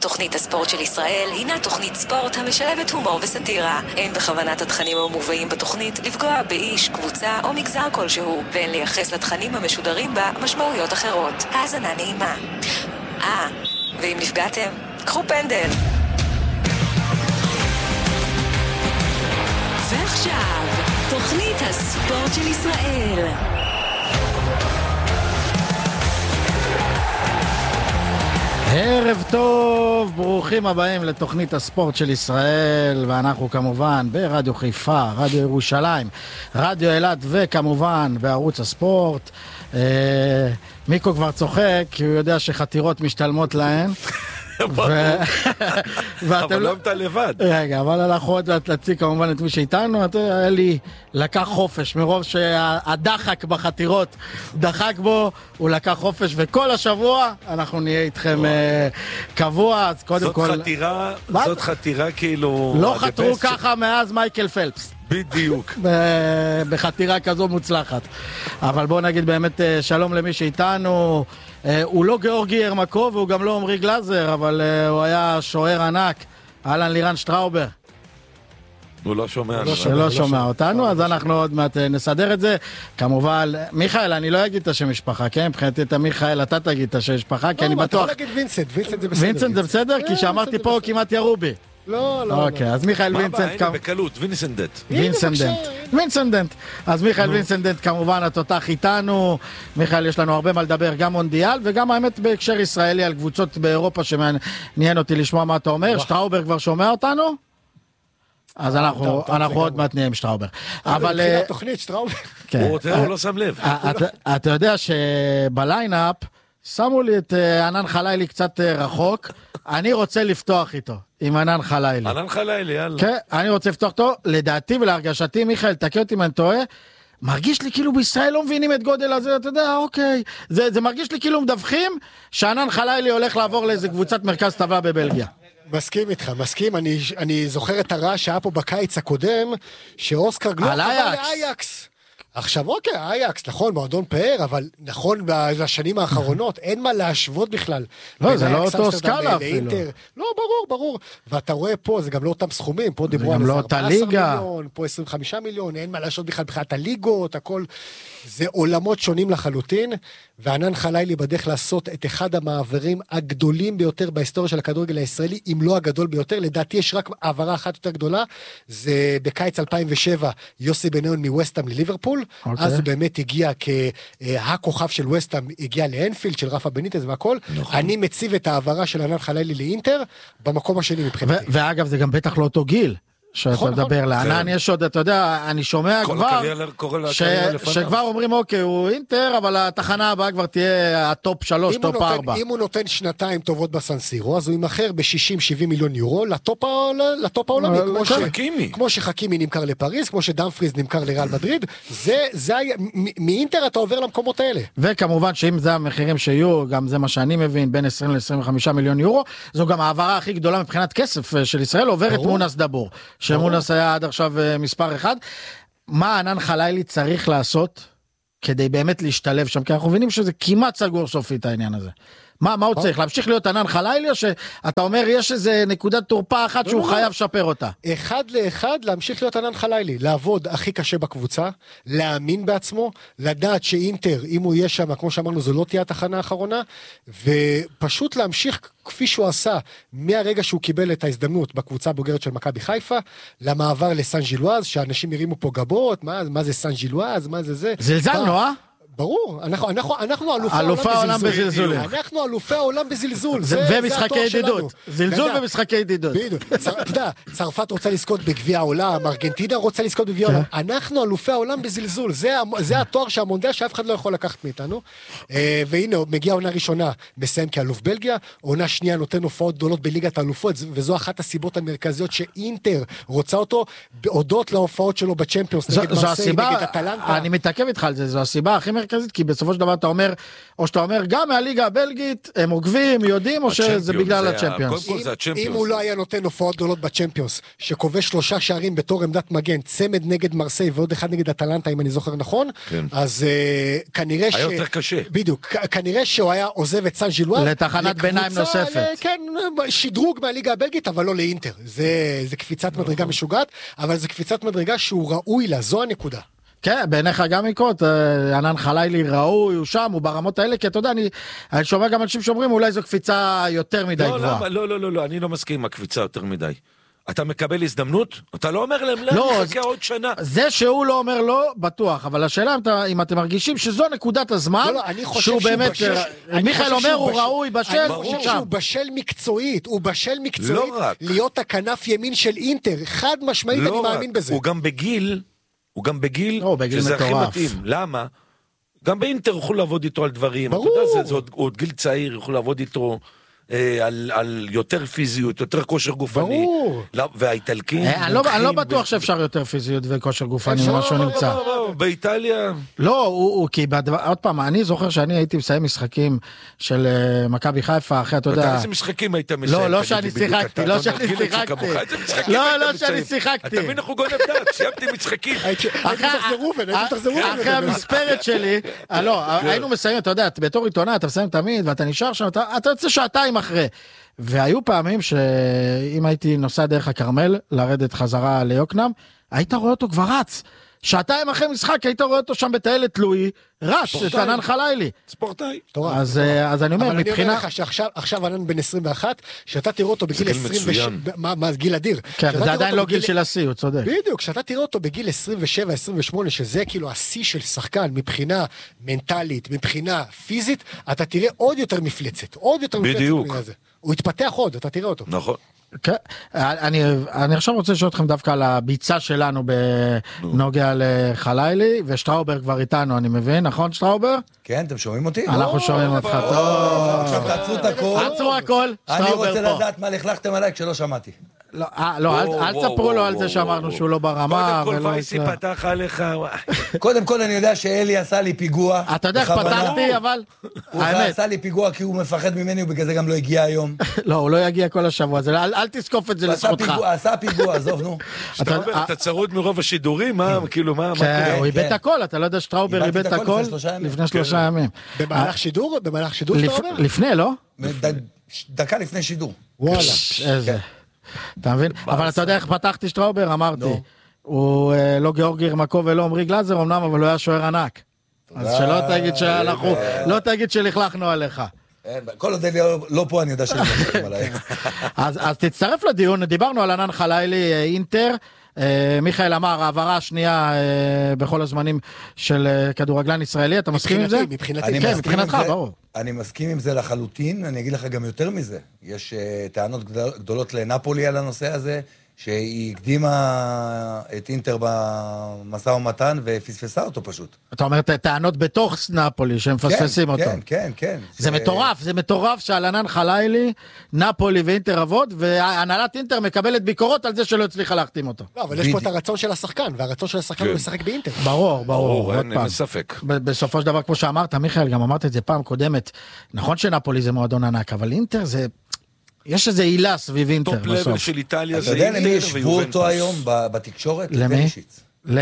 תוכנית הספורט של ישראל הינה תוכנית ספורט המשלבת הומור וסטירה. אין בכוונת התכנים המובאים בתוכנית לפגוע באיש, קבוצה או מגזר כלשהו, ואין לייחס לתכנים המשודרים בה משמעויות אחרות. האזנה נעימה. ואם נפגעתם, קחו פנדל. ועכשיו, תוכנית הספורט של ישראל. ערב טוב, ברוכים הבאים לתוכנית הספורט של ישראל, ואנחנו כמובן ברדיו חיפה, רדיו ירושלים, רדיו אילת וכמובן בערוץ הספורט. מיקו כבר צוחק כי הוא יודע שחתירות משתלמות להן. אבל לא אתה לבד. רגע, אבל אנחנו עוד להציג כמובן את מי שאיתנו. אלי לקח חופש מרוב שהדחק בחתירות דחק בו, הוא לקח חופש, וכל השבוע אנחנו נהיה איתכם קבוע. אז קודם כל, זאת חתירה כאילו לא חתרו ככה מאז מייקל פלפס בדיוק בחתירה כזו מוצלחת. אבל בואו נגיד באמת שלום למי שאיתנו. הוא לא גיאורגי הרמקו והוא גם לא עומרי גלזר, אבל הוא היה שוער ענק, אהלן לירן שטראובר. הוא לא שומע, לא שומע אותנו, אז אנחנו עוד מעט נסדר את זה. כמובן, מיכאל, אני לא אגיד את השם משפחה, כן? מבחינתי את מיכאל, אתה תגיד את השם משפחה, כי אני בטוח... אתה יכול להגיד וינסנט, וינסנט זה בסדר. וינסנט זה בסדר? כי שאמרתי פה כמעט ירובי. לא. אוקיי, אז מיכאל וינסנט... הנה בקלות, וינסנדנט. אז מיכאל וינסנדנט כמובן התותח איתנו. מיכאל, יש לנו הרבה מה לדבר, גם מונדיאל וגם האמת בהקשר ישראלי על קבוצות באירופה שמעניין אותי לשמוע מה אתה אומר. שטראובר כבר שומע אותנו? אז אנחנו עוד מעט נהיה עם שטראובר. אבל... תוכנית שטראובר. הוא לא שם לב. אתה יודע שבליינאפ שמו לי את ענן חלילי קצת רחוק. אני רוצה לפתוח איתו, עם ענן חלילי. ענן חלילי, יאללה. כן, אני רוצה לפתוח אותו, לדעתי ולהרגשתי, מיכאל, תקן אותי אם אני טועה, מרגיש לי כאילו בישראל לא מבינים את גודל הזה, אתה יודע, אוקיי. זה מרגיש לי כאילו מדווחים שענן חלילי הולך לעבור לאיזה קבוצת מרכז טבלה בבלגיה. מסכים איתך, מסכים. אני זוכר את הרעש שהיה פה בקיץ הקודם, שאוסקר גלוך עבר לאייקס. עכשיו אוקיי, אייקס, נכון, מועדון פאר, אבל נכון בשנים האחרונות, אין מה להשוות בכלל. לא, זה לא אותו סקאלה אפילו. לא, ברור. ואתה רואה פה, זה גם לא אותם סכומים, פה דיברו על 14 מיליון, פה 25 מיליון, אין מה להשוות בכלל בחיית הליגות, הכל, זה עולמות שונים לחלוטין, וענן חלילי בדרך לעשות את אחד המעברים הגדולים ביותר בהיסטוריה של הכדורגל הישראלי, אם לא הגדול ביותר. לדעתי יש רק העברה אחת יותר גדולה, זה בקיץ 2007, יוסי בניון מווסטהאם לליברפול, אז הוא באמת הגיע כהכוכב של ווסטהאם, הגיע לאנפילד של רפה בניטז והכל. אני מציב את העברה של ענן חלילי לאינטר במקום השני מבחינתי. ואגב זה גם בטח לא אותו גיל שאתה מדבר. לענן יש עוד, אתה יודע, אני שומע כבר שכבר אומרים אוקיי, הוא אינטר, אבל התחנה הבאה כבר תהיה הטופ 3, טופ 4. אם הוא נותן שנתיים טובות בסנסירו, אז הוא ימחר ב-60-70 מיליון יורו לטופ העולמי, כמו שחכימי נמכר לפריז, כמו שדמפריז נמכר לריאל מדריד. מאינטר אתה עובר למקומות האלה. וכמובן שאם זה המחירים שיהיו, גם זה מה שאני מבין, בין 20 ל-25 מיליון יורו, זו גם העברה הכי גדולה מבחינת כסף של ישראל, עוברת מונס דבור. שמונס היה עד עכשיו מספר אחד. מה ענן חלילי צריך לעשות כדי באמת להשתלב שם? כי אנחנו מבינים שזה כמעט סגור סופית העניין הזה. מה הוא צריך? להמשיך להיות ענן חלילי, או שאתה אומר יש איזה נקודת תורפה אחת שהוא חייב לשפר אותה? אחד לאחד להמשיך להיות ענן חלילי, לעבוד הכי קשה בקבוצה, להאמין בעצמו, לדעת שאינטר, אם הוא יהיה שם, כמו שאמרנו, זו לא תהיה התחנה האחרונה, ופשוט להמשיך כפי שהוא עשה, מהרגע שהוא קיבל את ההזדמנות בקבוצה הבוגרת של מכבי חיפה, למעבר לסן ז'ילואז, שאנשים הרימו פה גבות, מה זה סן ז'ילואז, מה זה? זלזלנו, ברור, אנחנו אלופי העולם בזלזול. אנחנו אלופי העולם בזלזול. ומשחקי ידידות. זלזול ומשחקי ידידות. אתה יודע, צרפת רוצה לזכות בגביע העולם, ארגנטינה רוצה לזכות בגביע העולם. אנחנו אלופי העולם בזלזול. זה התואר שהמונדיאל שאף אחד לא יכול לקחת מאיתנו. והנה, מגיעה עונה ראשונה, מסיים כאלוף בלגיה, עונה שנייה נותן הופעות גדולות בליגת האלופות, וזו אחת הסיבות המרכזיות שאינטר רוצה אותו, בהודות להופעות שלו בצ'מפיונס, נגד מרסיי, נגד אטלנטה. אני מתעכב איתך על זה, זו הסיבה הכי המרכזית? כי בסופו של דבר אתה אומר, או שאתה אומר, גם מהליגה הבלגית, הם עוקבים, יודעים, או שזה בגלל הצ'מפיונס? אם הוא לא היה נותן הופעות גדולות בצ'מפיונס, שכובש 3 שערים בתור עמדת מגן, צמד נגד מרסיי ועוד אחד נגד אטלנטה, אם אני זוכר נכון, אז כנראה היה יותר קשה. בדיוק, כנראה שהוא היה עוזב את סן ז'ילואן. לתחנת ביניים נוספת. כן, שדרוג מהליגה הבלגית, אבל לא לאינטר. זה קפיצת מדרגה משוגעת, אבל זה קפיצת מדרגה שהוא ראוי לה, זו הנקודה. כן, בעיניך גם יקרות, ענן חלילי ראוי, הוא שם, הוא ברמות האלה, כי אתה יודע, אני שומע גם אנשים שאומרים, אולי זו קפיצה יותר מדי גבוהה. לא, אני לא מסכים עם הקפיצה יותר מדי. אתה מקבל הזדמנות? אתה לא אומר להם, לא, נחכה עוד שנה. זה שהוא לא אומר לא, בטוח, אבל השאלה אם אתם מרגישים שזו נקודת הזמן, שהוא באמת, מיכאל אומר, הוא ראוי בשל, אני חושב שהוא בשל מקצועית, להיות הכנף ימין של אינטר, חד משמעית, אני מאמין בזה. הוא גם בגיל שזה הכי מתאים. למה? גם באינטר יוכלו לעבוד איתו על דברים. אתה יודע, זה עוד גיל צעיר, יוכלו לעבוד איתו על יותר פיזיות, יותר כושר גופני. והאיטלקים... אני לא בטוח שאפשר יותר פיזיות וכושר גופני ממה שהוא נמצא. באיטליה... לא, כי עוד פעם, אני זוכר שאני הייתי מסיים משחקים של מכבי חיפה, אחרי, אתה יודע... איזה משחקים היית מסיים? לא שאני שיחקתי. לא שאני שיחקתי. אתה מבין אנחנו גונב דעת, סיימתי משחקים. הייתם תחזרו. אחרי המספרת שלי, היינו מסיים, אתה יודע, בתור עיתונאי, אתה מסיים תמיד, ואתה נשאר שם, אתה יוצא שעתיים אחרי. והיו פעמים שאם הייתי נוסע דרך הכרמל, לרדת חזרה ליוקנעם, היית רואה אותו כבר רץ. שעתיים אחרי משחק, היית רואה אותו שם בטיילת לואי, רץ, את ענן חלילי. ספורטאי. אז אני אומר, אבל אני מבחינה... אומר לך שעכשיו ענן בן 21, שאתה תראה אותו בגיל 27, מה, גיל אדיר. כן, זה עדיין לא גיל של השיא, הוא צודק. בדיוק, שאתה תראה אותו בגיל 27-28, שזה כאילו השיא של שחקן, מבחינה מנטלית, מבחינה פיזית, אתה תראה עוד יותר מפלצת, בדיוק. הוא יתפתח עוד, אתה תראה אותו. נכון. כן, אני עכשיו רוצה לשאול אתכם דווקא על הביצה שלנו בנוגע לחלילי, ושטראובר כבר איתנו, אני מבין, נכון שטראובר? כן, אתם שומעים אותי? אנחנו שומעים אותך, טוב. עכשיו תעצרו את הכל. עצרו הכל, אני רוצה לדעת מה לכלכתם עליי כשלא שמעתי. לא, אל תספרו לו על זה שאמרנו שהוא לא ברמה. קודם כל וייסי פתח עליך. קודם כל אני יודע שאלי עשה לי פיגוע. אתה יודע איך פתחתי, אבל... הוא עשה לי פיגוע כי הוא מפחד ממני, ובגלל זה גם לא הגיע היום. לא, הוא לא יגיע כל השבוע, אל תסקוף את זה לזכותך. עשה פיגוע, עזוב, נו. אתה צרוד מרוב השידורים, מה, כאילו, מה? כן, הוא איבד הכל, אתה לא יודע שטראובר איבד את הכל לפני 3 ימים. במהלך שידור שטראובר? לפני, לא? דקה לפני שידור. וואלה. איזה. אתה מבין? אבל אתה יודע איך פתחתי שטראובר? אמרתי, הוא לא גיאורגי ירמקוב ולא עמרי גלאזר אמנם, אבל הוא היה שוער ענק. אז שלא תגיד שאנחנו, לא תגיד שלכלכנו עליך. כל עוד לא פה אני יודע שלכלכתם עליי. אז תצטרף לדיון, דיברנו על ענן חלילי אינטר, מיכאל אמר, העברה השנייה בכל הזמנים של כדורגלן ישראלי, אתה מסכים עם זה? מבחינתי. כן, מבחינתך, ברור. אני מסכים עם זה לחלוטין, אני אגיד לך גם יותר מזה. יש טענות גדולות לנפולי על הנושא הזה, שהיא הקדימה את אינטר במשא ומתן ופספסה אותו פשוט. אתה אומר טענות בתוך נפולי שהם מפספסים אותו. כן. זה מטורף שעל ענן חלילי, נפולי ואינטר עבוד, והנהלת אינטר מקבלת ביקורות על זה שלא הצליחה להחתים אותו. לא, אבל יש פה את הרצון של השחקן, והרצון של השחקן הוא לשחק באינטר. ברור, אין ספק. בסופו של דבר, כמו שאמרת, מיכאל, גם אמרת את זה פעם קודמת, נכון שנפולי זה מועדון ענק, אבל אינטר זה... יש איזה עילה סביב אינטר בסוף. טופ לבל של איטליה זה אינטר ויובנטוס. אתה יודע למי ישבו אותו היום בתקשורת? לפרישיץ.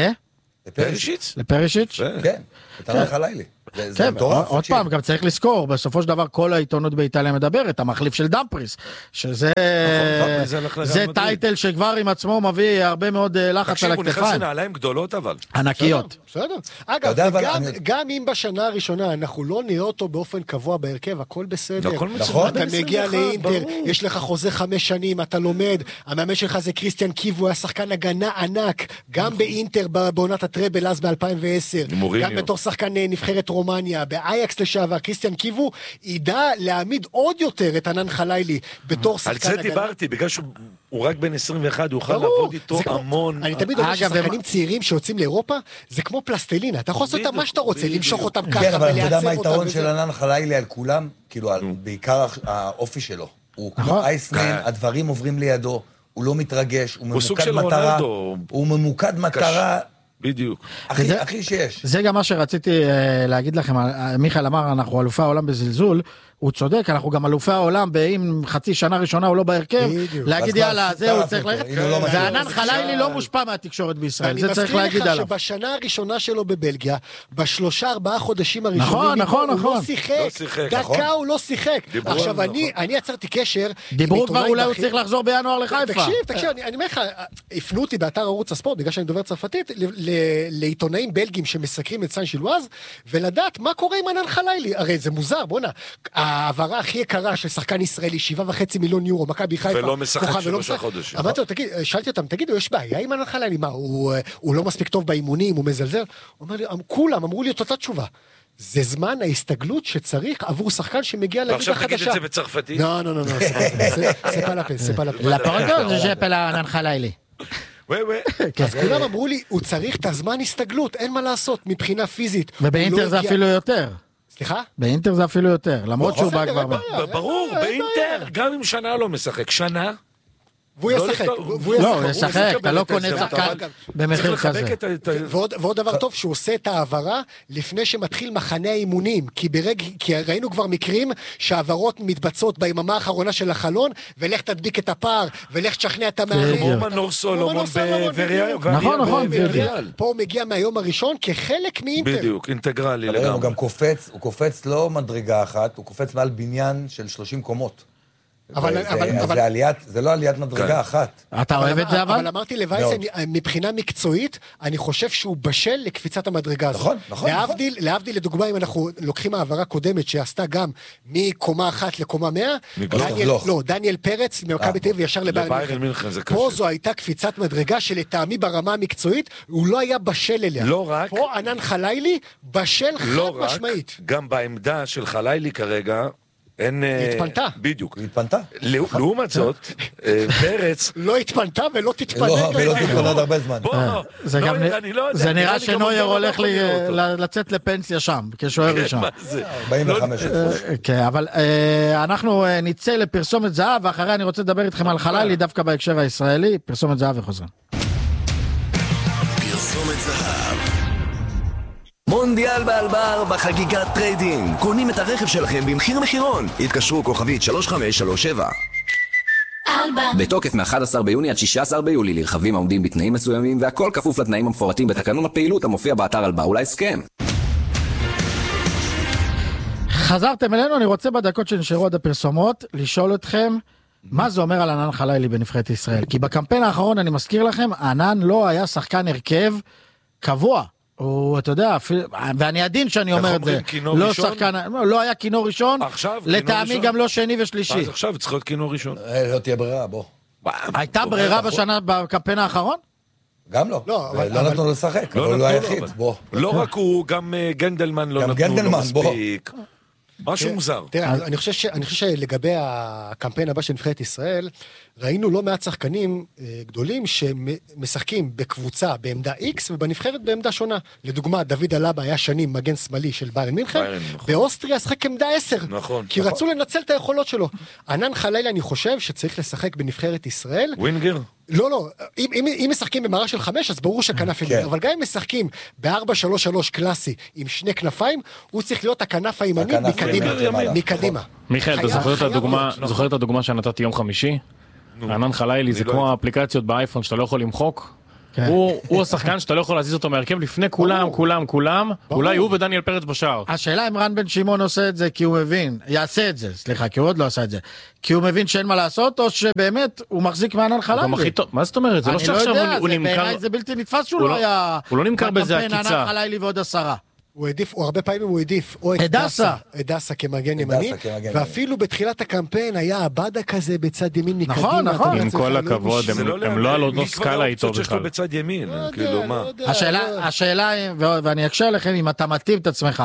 לפרישיץ? כן, את ענן חלילי. כן, עוד פעם, גם צריך לזכור, בסופו של דבר כל העיתונות באיטליה מדברת, המחליף של דמפריס, שזה טייטל שכבר עם עצמו מביא הרבה מאוד לחץ על הכתפיים. תקשיב, הוא נכנס לנעליים גדולות אבל. ענקיות. בסדר. אגב, גם אם בשנה הראשונה אנחנו לא נראה אותו באופן קבוע בהרכב, הכל בסדר. אתה מגיע לאינטר, יש לך חוזה 5 שנים, אתה לומד, המאמן שלך זה קריסטיאן קיבו, היה שחקן הגנה ענק, גם באינטר בעונת הטראבל אז ב-2010, גם בתור שחקן נבחרת רומניה, באייקס לשעבר, קריסטיאן קיבו, ידע להעמיד עוד יותר את ענן חלילי בתור שחקן הגנה. על זה דיברתי, בגלל שהוא רק בן 21, הוא יכול לעבוד איתו המון. אני תמיד אומר ששחקנים ציירים שיוצאים לאירופה, זה כמו פלסטלינה, אתה יכול לעשות אותם מה שאתה רוצה, למשוך אותם ככה ולייצר אותם. אבל אתה יודע מה היתרון של ענן חלילי על כולם? כאילו, בעיקר האופי שלו. הוא כמו אייסמן, הדברים עוברים לידו, הוא לא מתרגש, הוא ממוקד מטרה. הוא ממוקד מטרה בדיוק. הכי שיש. זה גם מה שרציתי להגיד לכם, מיכאל אמר, אנחנו אלופי העולם בזלזול, הוא צודק, אנחנו גם אלופי העולם, באם חצי שנה ראשונה הוא לא בהרכב, להגיד יאללה, זהו, צריך ללכת, וענן חלילי לא מושפע מהתקשורת בישראל, זה צריך להגיד עליו. אני מזכיר לך שבשנה הראשונה שלו בבלגיה, ב3-4 חודשים הראשונים, הוא לא שיחק, דקה הוא לא שיחק. עכשיו, אני יצרתי קשר, דיברו כבר אולי הוא צריך לחזור בינואר לחיפה. תקשיב, אני אומר לך, הפנו אותי באתר ערוץ הספורט, בגלל שאני דובר צרפתית, לעיתונאים בלגים שמסקרים את סן שילואז' ולדעת מה קורה עם ענן חלילי. הרי זה מוזר, בוא'נה, העברה הכי יקרה של שחקן ישראלי, 7.5 מיליון יורו, מכבי חיפה. ולא משחק 3 חודשים. אמרתי לו, שאלתי אותם, תגידו, יש בעיה עם ענן חלילי? מה, הוא לא מספיק טוב באימונים, הוא מזלזל? כולם אמרו לי את אותה תשובה. זה זמן ההסתגלות שצריך עבור שחקן שמגיע לליגה חדשה. ועכשיו תגיד את זה בצרפתית? לא, זה pas la peine. לפרנטון זה שפל ענן חלילי. אז כולם אמרו לי, הוא צריך את הזמן הסתגלות, אין מה לעשות מבחינה פיזית. ובאינטר זה אפילו יותר. סליחה? באינטר זה אפילו יותר, למרות שהוא בא כבר... ברור, באינטר, גם אם שנה לא משחק, שנה... והוא ישחק. לא, הוא ישחק, אתה לא קונה שחקן במחיר כזה. ועוד דבר טוב, שהוא עושה את העברה לפני שמתחיל מחנה האימונים, כי ראינו כבר מקרים שהעברות מתבצעות ביממה האחרונה של החלון, ולך תדביק את הפער, ולך תשכנע את המאמן. כמו מנור סולומון וריאל. נכון. פה הוא מגיע מהיום הראשון כחלק מאינטר. בדיוק, אינטגרלי לגמרי. הוא גם קופץ לא מדרגה אחת, הוא קופץ מעל בניין של 30 קומות. זה לא עליית מדרגה אחת. אתה אוהב את זה אבל? אבל אמרתי לווייס, מבחינה מקצועית, אני חושב שהוא בשל לקפיצת המדרגה הזאת. נכון. להבדיל לדוגמה, אם אנחנו לוקחים העברה קודמת שעשתה גם מקומה 1 לקומה 100, דניאל פרץ ממכבי תל אביב ישר לביירן מינכן. פה זו הייתה קפיצת מדרגה שלטעמי ברמה המקצועית, הוא לא היה בשל אליה. לא רק. פה ענן חלילי בשל חד משמעית. גם בעמדה של חלילי כרגע, היא התפנתה. בדיוק. היא התפנתה. לעומת זאת, פרץ... לא התפנתה ולא תתפנק. ולא תתפנה עוד הרבה זמן. זה נראה שנויר הולך לצאת לפנסיה שם, כשוער ראשון. 45. כן, אבל אנחנו נצא לפרסומת זהב, ואחרי אני רוצה לדבר איתכם על חלילי, דווקא בהקשר הישראלי, פרסומת זהב וחוזרים. פרסומת זהב. מונדיאל באלבר בחגיגת טריידינג. קונים את הרכב שלכם במחיר מחירון. התקשרו כוכבית 3537. בתוקף מ-11 ביוני עד 16 ביולי לרכבים העומדים בתנאים מסוימים, והכל כפוף לתנאים המפורטים בתקנון הפעילות המופיע באתר אלבר ולהסכם. חזרתם אלינו, אני רוצה בדקות שנשארו עד הפרסומות לשאול אתכם מה זה אומר על ענן חלילי בנבחרת ישראל. כי בקמפיין האחרון אני מזכיר לכם, ענן לא היה שחקן הרכב קבוע. אתה יודע, ואני עדין שאני אומר את זה, לא שחקן, לא היה כינור ראשון, לטעמי גם לא שני ושלישי. אז עכשיו צריך להיות כינור ראשון. לא תהיה ברירה, בוא. הייתה ברירה בשנה, בקמפיין האחרון? גם לא. לא נתנו לו לשחק, אבל הוא היחיד, בוא. לא רק הוא, גם גנדלמן לא נתנו לו מספיק. משהו מוזר. תראה, אני חושב שלגבי הקמפיין הבא של נבחרת ישראל, ראינו לא מעט שחקנים גדולים שמשחקים בקבוצה בעמדה X ובנבחרת בעמדה שונה. לדוגמה, דוד אלבה היה שנים מגן שמאלי של ביירן מינכן, באוסטריה שחק עמדה 10, כי רצו לנצל את היכולות שלו. ענן חלילי אני חושב שצריך לשחק בנבחרת ישראל. ווינגר? לא, אם משחקים במערך של 5, אז ברור שהכנף ימין, אבל גם אם משחקים ב-4-3-3 קלאסי עם שני כנפיים, הוא צריך להיות הכנף הימני מקדימה. מיכאל, אתה זוכר את הדוגמה שנתתי יום חמישי? ענן חלילי זה כמו האפליקציות באייפון שאתה לא יכול למחוק. הוא השחקן שאתה לא יכול להזיז אותו מהרכב לפני כולם, אולי הוא ודניאל פרץ בשער. השאלה אם רן בן שמעון עושה את זה כי הוא מבין, יעשה את זה, סליחה, כי הוא עוד לא עשה את זה, כי הוא מבין שאין מה לעשות, או שבאמת הוא מחזיק מענן חלילי. מה זאת אומרת? זה לא שעכשיו הוא נמכר... בעיניי זה בלתי נתפס שהוא לא היה... הוא לא נמכר בזה עקיצה. ענן חלילי ועוד 10. הוא הרבה פעמים הוא העדיף או את דסה כמגן ימני, ואפילו בתחילת הקמפיין היה הבאדה כזה בצד ימין מקדימה. נכון. עם כל הכבוד, הם לא על אותו סקאלה איתו בכלל. בצד ימין, כאילו מה? השאלה, ואני אקשר לכם, אם אתה מתאים את עצמך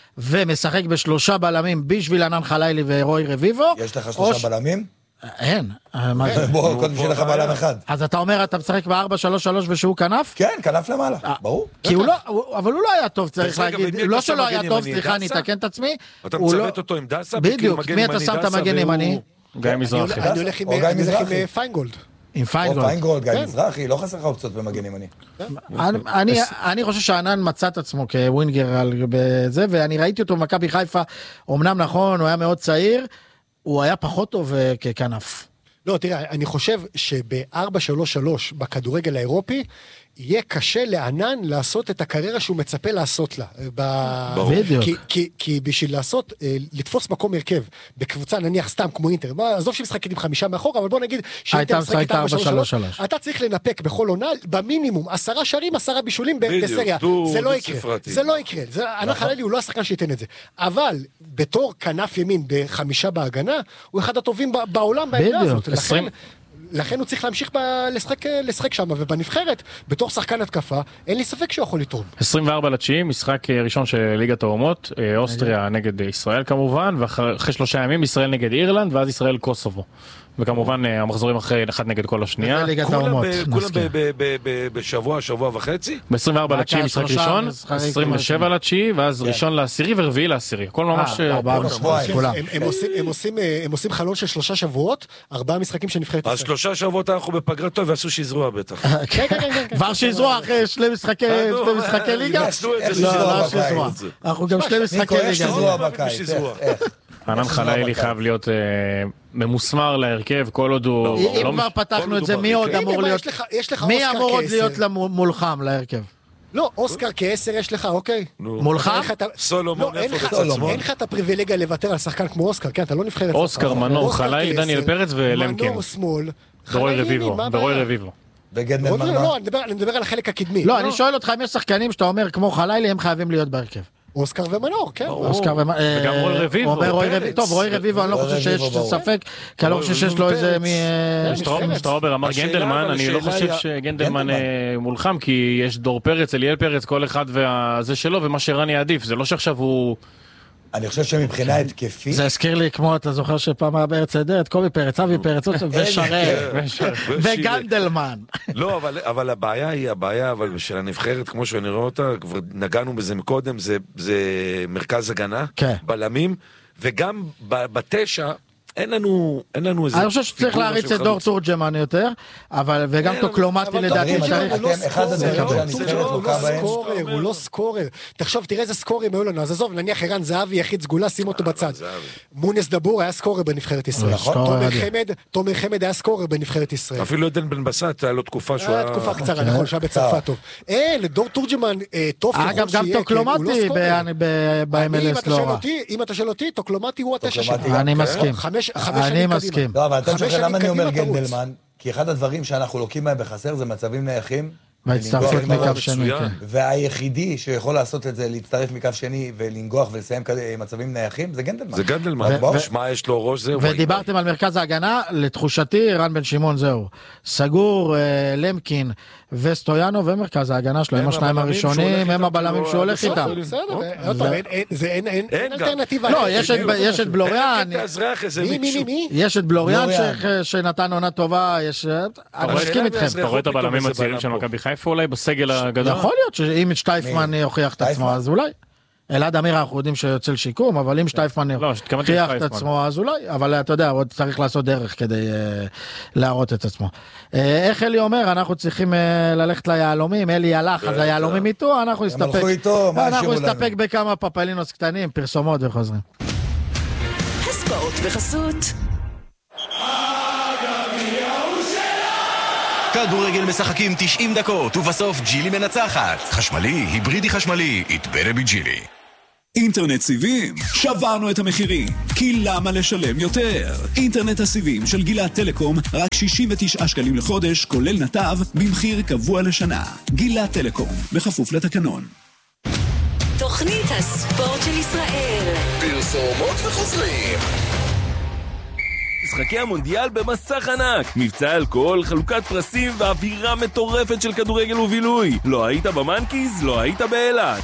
ומשחק ב3 בלמים בשביל ענן חלילי ורוי רביבו. יש לך 3 בלמים? אין. בוא, קודם שיהיה לך בלם אחד. אז אתה אומר, אתה משחק ב4-3-3 ושהוא כנף? כן, כנף למעלה, ברור. אבל הוא לא היה טוב, צריך להגיד. לא שלא היה טוב, סליחה, אני אתקן את עצמי. אתה מצוות אותו עם דסה? בדיוק, מי אתה שם את המגן ימני? גיא מזרחי. אני הולך עם פיינגולד. עם פיינגולד, גיא מזרחי, לא חסר לך אופציות במגן ימני. אני חושב שענן מצא את עצמו כווינגר בזה, ואני ראיתי אותו במכבי חיפה, אמנם נכון, הוא היה מאוד צעיר, הוא היה פחות טוב ככנף. לא, תראה, אני חושב שב-4-3-3 בכדורגל האירופי, יהיה קשה לענן לעשות את הקריירה שהוא מצפה לעשות לה. בדיוק. כי בשביל לעשות, לתפוס מקום הרכב, בקבוצה נניח סתם כמו אינטר, עזוב שמשחקת עם 5 מאחור, אבל בוא נגיד שאינטר משחקת 4-3-3, אתה צריך לנפק בכל עונה, במינימום, 10 שערים, 10 בישולים בסריה. זה לא יקרה. זה לא יקרה. ענן חלילי הוא לא השחקן שייתן את זה. אבל בתור כנף ימין ב5 בהגנה, הוא אחד הטובים בעולם בעמדה הזאת. לכן הוא צריך להמשיך לשחק שם, ובנבחרת, בתור שחקן התקפה, אין לי ספק שהוא יכול לתרום. 24/9, משחק ראשון של ליגת האומות, אוסטריה נגד ישראל כמובן, ואחרי 3 ימים ישראל נגד אירלנד, ואז ישראל קוסובו. וכמובן המחזורים אחרי אחד נגד כל השנייה. כולם בשבוע, שבוע וחצי? ב-24/9 משחק ראשון, 27/9, ואז ראשון ל10 ורביעי ל10. הכל ממש... הם עושים חלון של 3 שבועות, 4 משחקים שנבחרת. אז 3 שבועות אנחנו בפגרת טוב, ועשו שזרוע בטח. כבר שזרוע אחרי 2 משחקי ליגה? לא, שזרוע. אנחנו גם 2 משחקי ליגה. ענן חלילי חייב להיות ממוסמר להרכב כל עוד הוא... אם כבר פתחנו את זה, מי עוד אמור להיות... מי אמור עוד להיות מולחם להרכב? לא, אוסקר כ10 יש לך, אוקיי? מולחם? סולומון, אין לך את הפריבילגיה לוותר על שחקן כמו אוסקר, כן, אתה לא נבחרת. אוסקר, מנור, חלילי, דניאל פרץ ולמקין. מנור שמאל. ורוי רביבו. לא, אני מדבר על החלק הקדמי. לא, אני שואל אותך אם יש שחקנים שאתה אומר כמו חלילי, הם חייבים להיות בהרכב. אוסקר ומנור, כן. וגם רוי רביבו. טוב, רוי רביבו, אני לא חושב שיש ספק, כי אני לא חושב שיש לו איזה... שטראובר אמר גנדלמן, אני לא חושב שגנדלמן מולחם, כי יש דור פרץ, אליאל פרץ, כל אחד וזה שלו, ומה שרני עדיף, זה לא שעכשיו הוא... אני חושב שמבחינה התקפית... זה הזכיר לי כמו, אתה זוכר שפעם היה בארץ עדרת, קובי פרץ, אבי פרץ, ושרר, וגנדלמן. לא, אבל הבעיה היא, אבל של הנבחרת, כמו שאני רואה אותה, כבר נגענו בזה מקודם, זה מרכז הגנה, בלמים, וגם בתשע, אין לנו איזה... אני חושב שצריך להריץ את דור תורג'מן יותר, וגם טוקלומטי לדעתי צריך... הוא לא סקורר. תחשוב, תראה איזה סקורים היו לנו, אז עזוב, נניח ערן זהבי יחיד סגולה, שים אותו בצד. מונס דבור היה סקורר בנבחרת ישראל. תומר חמד היה סקורר בנבחרת ישראל. אפילו עדן בן בסט, היה לו תקופה שהוא היה... היה תקופה קצרה, נכון, שהיה בצרפת טוב. אין, דור תורג'מן טוב ככל שיהיה. אגב, גם טוקלומטי ב-MLS לא רע. אם אתה שואל אותי, טוקלומטי הוא התשע שלי. אני מסכים. אני מסכים. לא, אבל אתה שואל למה אני אומר גנדלמן? כי אחד הדברים שאנחנו לוקים בהם בחסר זה מצבים נייחים. והצטרפות מקו שני, כן. והיחידי שיכול לעשות את זה, להצטרף מקו שני ולנגוח ולסיים מצבים נייחים, זה גנדלמן. זה גנדלמן, שמה יש לו ראש זהו. ודיברתם על מרכז ההגנה, לתחושתי, רן בן שמעון זהו. סגור, למקין וסטויאנו ומרכז ההגנה שלו, הם השניים הראשונים, הם הבלמים שהוא הולך איתם. בסדר, אין אלטרנטיבה. לא, יש את בלוריאן, יש את בלוריאן שנתן עונה טובה, אני מסכים איתכם. אתה רואה את הבלמים הצעירים של מכבי חיפה אולי בסגל הגדול? יכול להיות שאם שטייפמן יוכיח את עצמו אז אולי. אלעד אמיר אנחנו יודעים שיוצא לשיקום, אבל אם שטייפמן יוכיח את עצמו אז אולי, אבל אתה יודע, עוד צריך לעשות דרך כדי להראות את עצמו. איך אלי אומר, אנחנו צריכים ללכת ליהלומים, אלי הלך, אז היהלומים איתו, אנחנו נסתפק בכמה פפלינוס קטנים, פרסומות וחוזרים. הספורט בחסות כדורגל משחקים 90 דקות, ובסוף ג'ילי מנצחת. חשמלי, היברידי חשמלי, יתברה בג'ילי. אינטרנט סיבים, שברנו את המחירים, כי למה לשלם יותר? אינטרנט הסיבים של גילת טלקום, רק 69 שקלים לחודש, כולל נתב, במחיר קבוע לשנה. גילת טלקום, בכפוף לתקנון. תוכנית הספורט של ישראל. פרסומות וחוזרים. משחקי המונדיאל במסך ענק, מבצע אלכוהול, חלוקת פרסים ואווירה מטורפת של כדורגל ובילוי. לא היית במנקיז, לא היית באילת.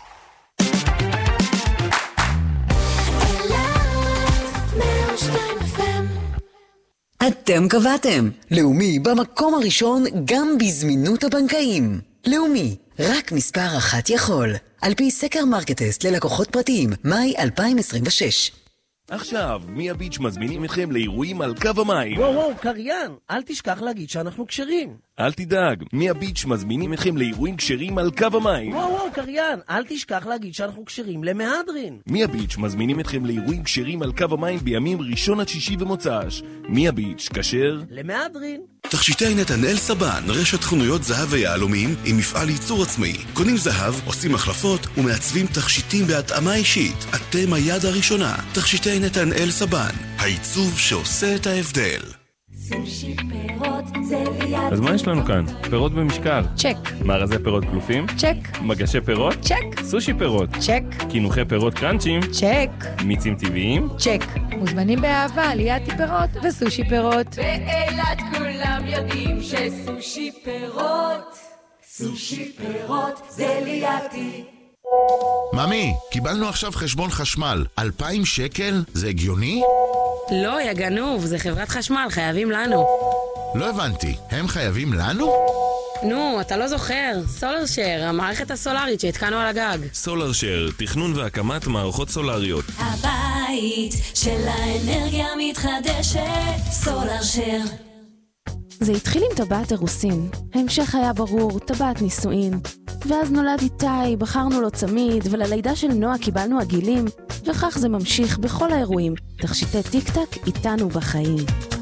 אתם קבעתם, לאומי במקום הראשון גם בזמינות הבנקאים. לאומי, רק מספר אחת יכול, על פי סקר מרקטסט ללקוחות פרטיים, מאי 2026. עכשיו, מיה ביץ' מזמינים אתכם לאירועים על קו המים. וואו, קריין, אל תשכח להגיד שאנחנו כשרים. אל תדאג, מיה ביץ' מזמינים אתכם לאירועים כשרים על קו המים. וואו, קריין, אל תשכח להגיד שאנחנו כשרים למהדרין. מיה ביץ' מזמינים אתכם לאירועים כשרים על קו המים בימים ראשון עד שישי ומוצ"ש. מיה ביץ' כשר למהדרין. תכשיטי נתנאל סבן, רשת חנויות זהב ויהלומים עם מפעל ייצור עצמאי. קונים זהב, עושים החלפות ומעצבים תכשיטים בהתאמה אישית. אתם היד הראשונה. תכשיטי נתנאל סבן, העיצוב שעושה את ההבדל. סושי פירות זה ליד. אז מה יש לנו כאן? פירות במשקל. צ'ק. מארזי פירות כלופים? צ'ק. מגשי פירות? צ'ק. סושי פירות? צ'ק. קינוחי פירות קראנצ'ים? צ'ק. מיצים טבעיים? צ'ק. מוזמנים באהבה ליד פירות וסושי פירות. באילת כולם יודעים שסושי פירות, סושי פירות זה לידי. ממי, קיבלנו עכשיו חשבון חשמל, 2,000 שקל? זה הגיוני? לא, יא גנוב, זה חברת חשמל, חייבים לנו. לא הבנתי, הם חייבים לנו? נו, אתה לא זוכר, סולרשר, המערכת הסולרית שהתקנו על הגג. סולרשר, תכנון והקמת מערכות סולריות. הבית של האנרגיה מתחדשת, סולרשר. זה התחיל עם טבעת אירוסין, ההמשך היה ברור, טבעת נישואין. ואז נולד איתי, בחרנו לו צמיד, וללידה של נועה קיבלנו עגילים, וכך זה ממשיך בכל האירועים. תכשיטי טיק-טק איתנו בחיים.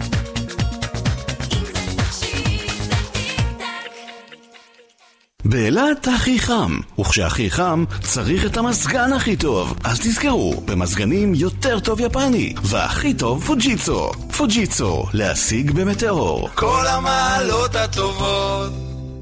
באילת הכי חם, וכשהכי חם צריך את המזגן הכי טוב. אז תזכרו, במזגנים יותר טוב יפני, והכי טוב פוג'יצו. פוג'יצו, להשיג במטאור. כל המעלות הטובות.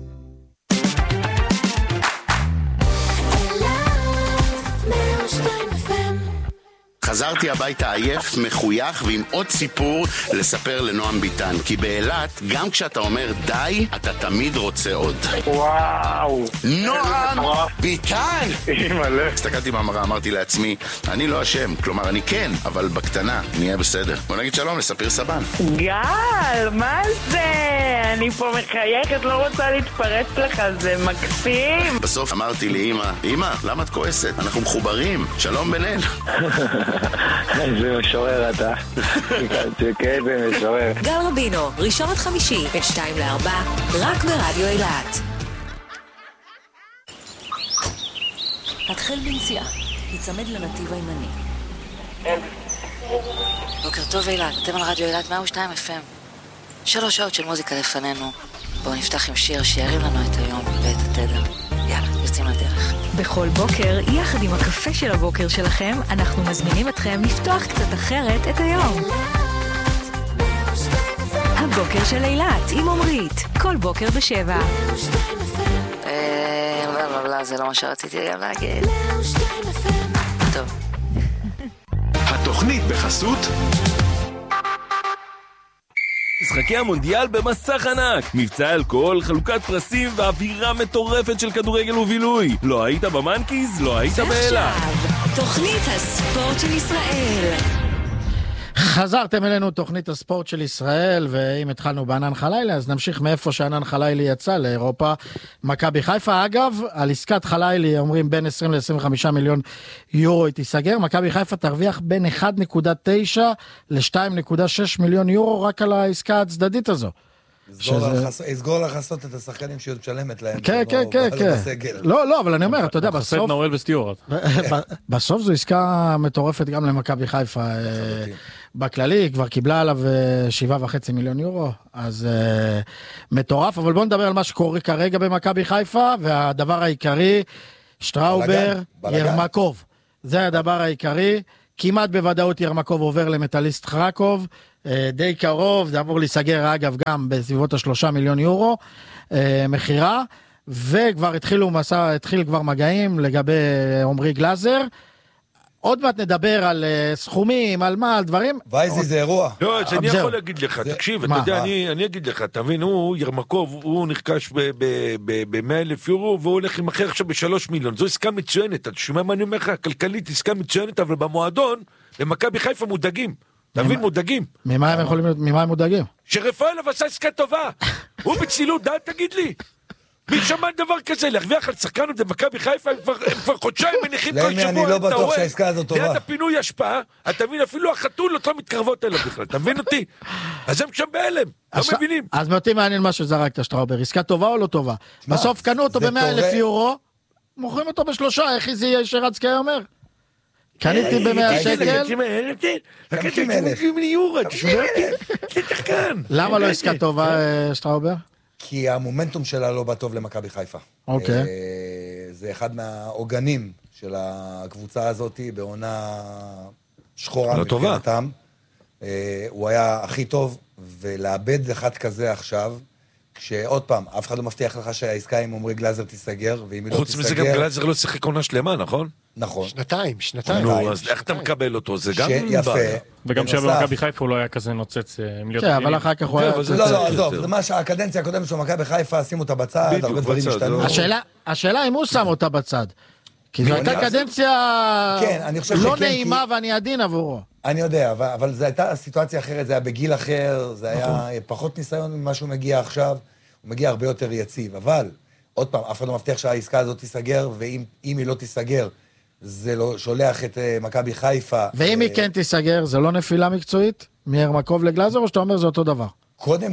חזרתי הביתה עייף, מחוייך ועם עוד סיפור לספר לנועם ביטן. כי באילת, גם כשאתה אומר די, אתה תמיד רוצה עוד. וואו. נועם ביטן! אימא'לה. הסתכלתי במראה, אמרתי לעצמי, אני לא אשם. כלומר, אני כן, אבל בקטנה, נהיה בסדר. בוא נגיד שלום לספיר סבן. גל, מה זה? אני פה מחייכת, לא רוצה להתפרץ לך, זה מקסים. בסוף אמרתי לי, אמא, למה את כועסת? אנחנו מחוברים. שלום בנאל. איזה משורר אתה. איזה משורר. גל רבינו, ראשון עד חמישי, בין 2 ל-4, רק ברדיו אילת. התחל בנסיעה, יצמד לנתיב הימני. בוקר טוב אילת, אתם על רדיו אילת 102 FM. 3 שעות של מוזיקה לפנינו. בואו נפתח עם שיר שירים לנו את היום ואת התדר. יאללה, יוצאים לדרך. בכל בוקר, יחד עם הקפה של הבוקר שלכם, אנחנו מזמינים אתכם לפתוח קצת אחרת את היום. הבוקר של אילת עם עומרית, כל בוקר ב7. זה לא מה שרציתי גם להגיד. טוב. התוכנית בחסות משחקי המונדיאל במסך ענק, מבצע אלכוהול, חלוקת פרסים ואווירה מטורפת של כדורגל ובילוי. לא היית במנקיז? לא היית באילת. תוכנית הספורט של ישראל. חזרתם אלינו תוכנית הספורט של ישראל, ואם התחלנו בענן חלילי, אז נמשיך מאיפה שענן חלילי יצא לאירופה. מכבי חיפה, אגב, על עסקת חלילי אומרים בין 20 ל-25 מיליון יורו היא תיסגר. מכבי חיפה תרוויח בין 1.9 ל-2.6 מיליון יורו רק על העסקה הצדדית הזו. יסגור לחסות את השחקנים שהיא משלמת להם. כן. לא, אבל אני אומר, אתה יודע, בסוף... נורל וסטיורט. בסוף זו עסקה מטורפת גם למכבי חיפה. בכללי, כבר קיבלה עליו 7.5 מיליון יורו, אז מטורף. אבל בואו נדבר על מה שקורה כרגע במכבי חיפה, והדבר העיקרי, שטראובר, ירמקוב. זה הדבר העיקרי. כמעט בוודאות ירמקוב עובר למטליסט חרקוב, די קרוב, זה אמור להיסגר אגב גם בסביבות 3 מיליון יורו מחירה, וכבר התחיל כבר מגעים לגבי עומרי גלאזר. עוד מעט נדבר על סכומים, על מה, על דברים. וייזי זה אירוע. לא, אז אני יכול להגיד לך, תקשיב, אתה יודע, אני אגיד לך, תבין, הוא, ירמקוב, הוא נרכש ב-100,000 יורו, והוא הולך עם אחר עכשיו ב3 מיליון. זו עסקה מצוינת, אתה שומע מה אני אומר לך, כלכלית עסקה מצוינת, אבל במועדון, במכבי חיפה מודאגים. תבין, מודאגים. ממה הם מודאגים? שרפאלוב עשה עסקה טובה. הוא בצילות, תגיד לי. מי שמע דבר כזה, להרוויח על שחקן במכבי חיפה, הם כבר חודשיים מניחים כל שבוע. אני לא בטוח שהעסקה הזאת טובה. ליד הפינוי השפעה, אתה מבין, אפילו החתולות לא מתקרבות אליו בכלל, אתה מבין אותי? אז הם שם בהלם, לא מבינים. אז אותי מעניין מה שזרקת, שטראובר, עסקה טובה או לא טובה? בסוף קנו אותו ב100,000 יורו, מוכרים אותו ב3, איך זה יהיה שרצקי אומר? קניתי ב100 שקל. לקחתי 50 יורו, תשמע אותי, תחכן. למה לא עסקה טובה, שטראובר? כי המומנטום שלה לא בא טוב למכבי חיפה. אוקיי. זה אחד מהעוגנים של הקבוצה הזאת בעונה שחורה מבחינתם. הוא היה הכי טוב, ולאבד אחד כזה עכשיו, שעוד פעם, אף אחד לא מבטיח לך שהעסקה עם עומרי גלאזר תיסגר, ואם היא לא תיסגר... חוץ מזה גם גלאזר לא שיחק עונה שלמה, נכון? נכון. שנתיים. נו, אז איך אתה מקבל אותו? זה גם יפה. וגם שבמכבי חיפה הוא לא היה כזה נוצץ. כן, אבל אחר כך הוא היה... לא, עזוב, זה מה שהקדנציה הקודמת של מכבי חיפה, שימו אותה בצד, הרבה דברים השתנו. השאלה אם הוא שם אותה בצד. כי זו הייתה קדנציה לא נעימה ואני עדין עבורו. אני יודע, אבל זו הייתה סיטואציה אחרת, זה היה בגיל אחר, זה היה פחות ניסיון ממה שהוא מגיע עכשיו, הוא מגיע הרבה יותר יציב, אבל עוד פעם, אף אחד לא מבטיח שהעסקה הזאת תיסגר, ואם היא לא תיסגר, זה לא שולח את מכבי חיפה. ואם היא כן תיסגר, זה לא נפילה מקצועית? מירמקוב לגלאזר, או שאתה אומר זה אותו דבר? קודם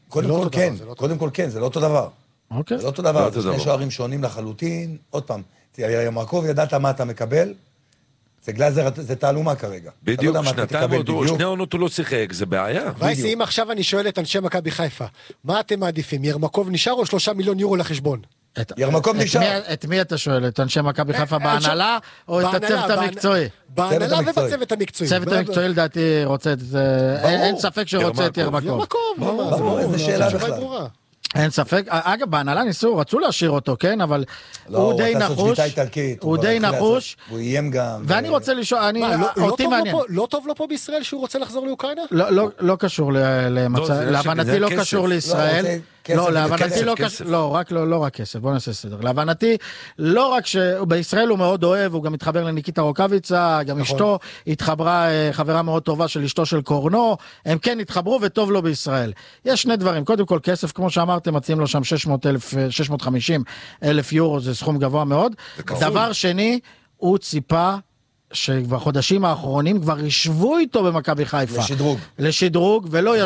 כל כן, זה לא אותו דבר. אוקיי. זה לא אותו דבר, זה שני שוערים שונים לחלוטין, עוד פעם, ירמקוב ידעת מה אתה מקבל, זה גלאזר, זה תעלומה כרגע. בדיוק, שני עונות הוא לא שיחק, זה בעיה. וייסי, אם עכשיו אני שואל את אנשי מכבי חיפה, מה אתם מעדיפים, ירמקוב נשאר או 3 מיליון יורו לחשבון? ירמקוב נשאר. את מי אתה שואל? את אנשי מכבי חיפה בהנהלה, או את הצוות המקצועי? בהנהלה ובצוות המקצועי. צוות המקצועי לדעתי רוצה את זה, אין ספק שרוצה את ירמקוב. ירמקוב, איזה שאלה בכלל. אין ספף, אגב, בהנהלה רצו להשאיר אותו, כן, אבל הוא די נחוש, הוא די נחוש, הוא איים גם. ואני רוצה לשאול, אותי מעניין. לא טוב לו פה בישראל שהוא רוצה לחזור לאוקראינה? לא קשור להבנתי לא קשור לישראל. לא, להבנתי לא קשור, לא רק כסף, בוא נעשה סדר. להבנתי, לא רק שבישראל הוא מאוד אוהב, הוא גם מתחבר לניקיטה רוקביצה, גם אשתו התחברה, חברה מאוד טובה של אשתו של קורנו, הם כן התחברו וטוב לו בישראל. יש שני דברים, קודם כל כסף, כמו שאמרתם, מציעים לו שם 650,000 יורו, זה סכום גבוה מאוד. דבר שני, הוא ציפה שבחודשים האחרונים כבר ישבו איתו במכבי חיפה. לשדרוג, ולא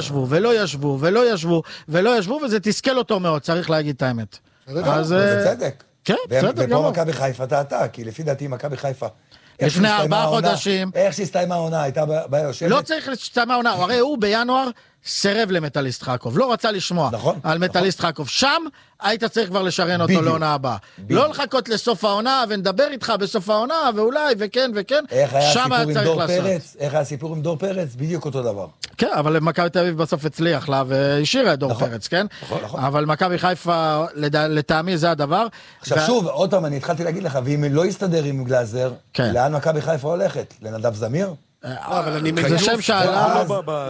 ישבו, וזה תסכל אותו מאוד, צריך להגיד את האמת. זה צדק. כן, בסדר גמור. ופה מכבי חיפה טעתה, כי לפי דעתי מכבי חיפה... לפני 4 חודשים... איך שהסתיימה העונה, הייתה בעיה יושבת? לא צריך להסתיימה העונה, הרי הוא בינואר סרב למטליסט חקוב, לא רצה לשמוע על מטליסט חקוב, שם היית צריך כבר לשרן אותו לעונה הבאה. לא לחכות לסוף העונה ונדבר איתך בסוף העונה ואולי וכן, שם היה צריך לעשות. איך היה הסיפור עם דור פרץ? בדיוק אותו דבר. כן, אבל מכבי תל אביב בסוף הצליח לה והשאירה את דור פרץ, כן? אבל מכבי חיפה לטעמי זה הדבר. עכשיו שוב, עוד פעם אני התחלתי להגיד לך, ואם לא יסתדר עם גלאזר, לאן מכבי חיפה הולכת? לנדב זמיר? אבל אני זה שם שעלה,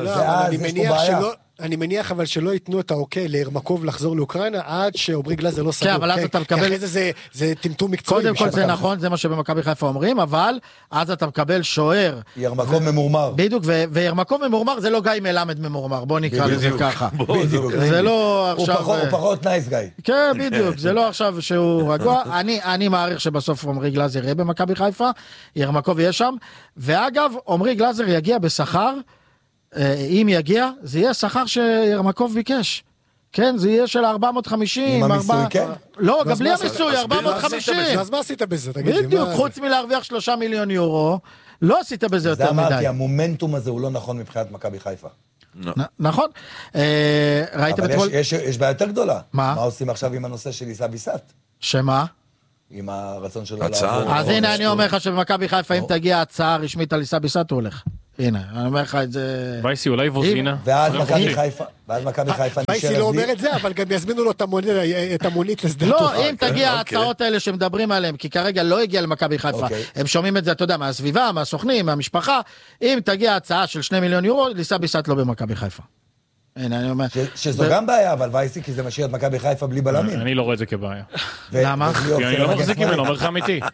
אני מניח אבל שלא ייתנו את האוקיי לירמקוב לחזור לאוקראינה עד שעומרי גלאזר לא סגור. כן, אבל אז אתה מקבל... אחרי זה טמטום מקצועי. קודם כל זה נכון, זה מה שבמכבי חיפה אומרים, אבל אז אתה מקבל שוער. ירמקוב ממורמר. בדיוק, וירמקוב ממורמר זה לא גיא מלמד ממורמר, בוא נקרא לזה ככה. זה לא עכשיו... הוא פחות נייס גיא. כן, בדיוק, זה לא עכשיו שהוא רגוע. אני מעריך שבסוף עומרי גלאזר יהיה במכבי חיפה, ירמקוב יהיה שם, ואגב, עומרי גלאזר יגיע בשכר, אם יגיע, זה יהיה שכר שירמקוב ביקש. כן, זה יהיה של 450. עם המיסוי, כן? לא, גם בלי המיסוי, 450. אז מה עשית בזה? תגיד לי. בדיוק, חוץ מלהרוויח 3 מיליון יורו, לא עשית בזה יותר מדי. זה אמרתי, המומנטום הזה הוא לא נכון מבחינת מכבי חיפה. נכון. אבל יש בעיה יותר גדולה. מה עושים עכשיו עם הנושא של עיסה ביסט? שמה? עם הרצון שלו לעבור. אז הנה אני אומר לך שבמכבי חיפה אם תגיע הצעה רשמית על עיסה ביסט הוא הולך. הנה, אני אומר לך את זה... וייסי, אולי ווזינה. ואז מכבי חיפה וייסי לא אומר את זה, אבל גם יזמינו לו את המונית לשדה התעופה. לא, אם תגיע ההצעות האלה שמדברים עליהם, כי כרגע לא הגיע למכבי חיפה, הם שומעים את זה, אתה יודע, מהסביבה, מהסוכנים, מהמשפחה, אם תגיע הצעה של 2 מיליון יורו, עיסה ביסט לא במכבי חיפה. הנה, אני אומר... שזו גם בעיה, אבל וייסי, כי זה משאיר את מכבי חיפה בלי בלמים. אני לא רואה את זה כבעיה. למה? כי אני לא מחזיק ממנו, אומר לך אמיתי.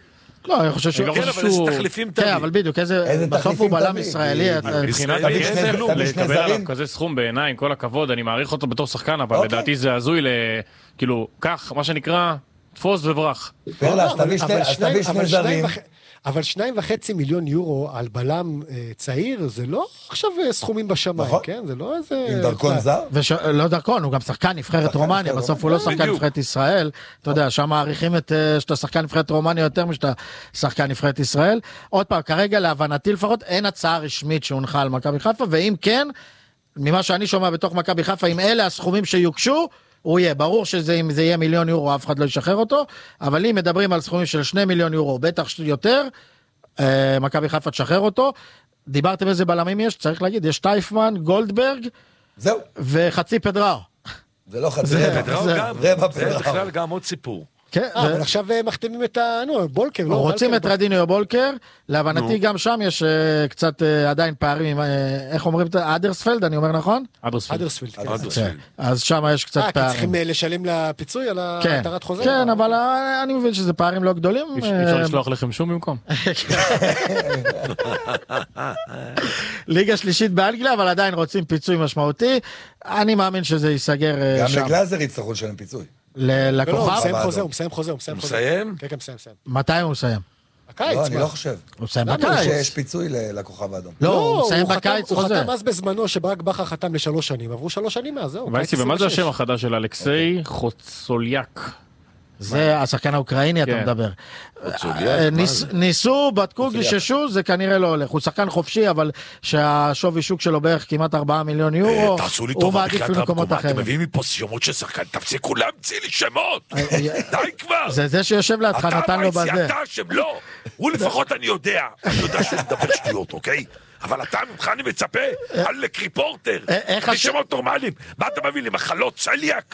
לא, אני חושב שהוא... כן, אבל איזה תחליפים תביא. כן, אבל בדיוק, בסוף הוא בלם ישראלי. מבחינת הכסף, לקבל עליו כזה סכום בעיניי, עם כל הכבוד, אני מעריך אותו בתור שחקן, אבל לדעתי זה הזוי כאילו, כך, מה שנקרא, תפוס וברח. אז תביא שני זרים. אבל 2.5 מיליון יורו על בלם צעיר, זה לא עכשיו סכומים בשמיים, כן? זה לא איזה... עם דרכון זר? לא דרכון, הוא גם שחקן נבחרת רומניה, בסוף הוא לא שחקן נבחרת ישראל. אתה יודע, שם מעריכים שאתה שחקן נבחרת רומניה יותר משאתה שחקן נבחרת ישראל. עוד פעם, כרגע להבנתי לפחות, אין הצעה רשמית שהונחה על מכבי חיפה, ואם כן, ממה שאני שומע בתוך מכבי חיפה, אם אלה הסכומים שיוקשו, הוא יהיה, ברור שאם זה יהיה מיליון יורו, אף אחד לא ישחרר אותו, אבל אם מדברים על סכומים של 2 מיליון יורו, בטח יותר, מכבי חיפה תשחרר אותו. דיברתם איזה בלמים יש, צריך להגיד, יש טייפמן, גולדברג, זהו. וחצי פדראו. זה לא חצי פדראו גם, זה בכלל גם עוד סיפור. כן, אבל עכשיו מחתימים את בולקר, לא? רוצים את רדיניו בולקר, להבנתי גם שם יש קצת עדיין פערים, איך אומרים את זה? אדרספלד, אני אומר נכון? אדרספלד. אז שם יש קצת פערים. צריכים לשלם לפיצוי על התרת חוזה? כן, אבל אני מבין שזה פערים לא גדולים. אפשר לשלוח לכם שום במקום. ליגה שלישית באנגליה, אבל עדיין רוצים פיצוי משמעותי. אני מאמין שזה ייסגר שם. גם לגלאזר יצטרכו לשלם פיצוי. לכוכב? הוא מסיים חוזה. מסיים? כן, מסיים. מתי הוא מסיים? בקיץ. לא, אני לא חושב. הוא מסיים בקיץ. שיש פיצוי לכוכב האדום. לא, הוא מסיים בקיץ חוזה. הוא חתם אז בזמנו שברק בכר חתם ל3 שנים. עברו 3 שנים מאז, זהו. ומה זה השם החדש של אלכסיי חוצוליאק? זה השחקן האוקראיני, אתה מדבר. ניסו, בדקו, גיששו, זה כנראה לא הולך. הוא שחקן חופשי, אבל שהשווי שוק שלו בערך כמעט 4 מיליון יורו, הוא מעדיף למקומות אחרים. אתם מביאים מפה שמות של שחקן, תפסיקו להמציא לי שמות. די כבר. זה שיושב לידך, נתן לו בזה. אתה לא. הוא לפחות אני יודע שהוא מדבר שטויות, אוקיי? אבל אתה ממך אני מצפה, עלק ריפורטר, שמות נורמליים. מה אתה מביא לי? מחלות צליאק?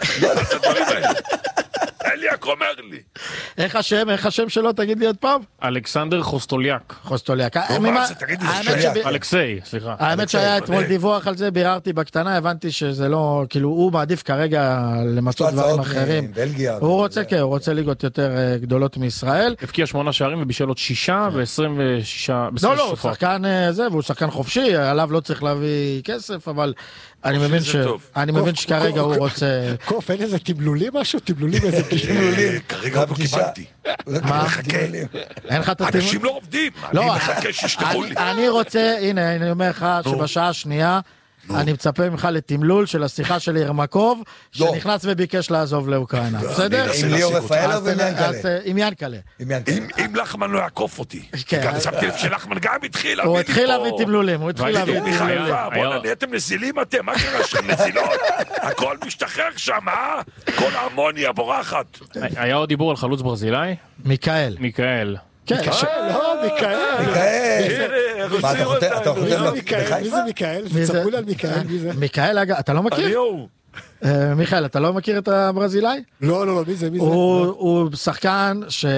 אליאק אומר לי. איך השם שלו? תגיד לי עוד פעם. אלכסנדר חוסטוליאק. חוסטוליאק. אלכסיי, סליחה. האמת שהיה אתמול דיווח על זה, ביררתי בקטנה, הבנתי שזה לא, כאילו הוא מעדיף כרגע למצוא דברים אחרים. הוא רוצה ליגות יותר גדולות מישראל. הפקיע 8 שערים ובישל עוד 6 ו-26. לא, הוא שחקן זה, והוא שחקן חופשי, עליו לא צריך להביא כסף, אבל אני מבין שכרגע הוא רוצה... קוף, אין איזה תבלולים משהו? תבלולים איזה תבלולים? כרגע עוד לא קיבלתי. מה? אין לך את התבלולים? אנשים לא עובדים, אני מחכה שישתכו לי. אני רוצה, הנה, אני אומר לך שבשעה השנייה, אני מצפה ממך לתמלול של השיחה של ירמקוב, שנכנס וביקש לעזוב לאוקראינה. בסדר? עם ליאור רפאלו עם ינקלה. אם לחמן לא יעקוף אותי. גם שמתי לב שלחמן גם התחיל הוא התחיל להביא תמלולים. בוא'נה, נהייתם נזילים אתם, מה קרה שם נזילות? הכל משתחרר שם, כל ההרמוניה בורחת. היה עוד דיבור על חלוץ ברזילאי? מיקאל. כן, לא, מיקאל. אתה חותם בחיפה? מי זה מיקאל? תספרו לי על מיקאל, מי זה? מיקאל, אתה לא מכיר? מיכאל, אתה לא מכיר את הברזילאי? לא, מי זה? הוא שחקן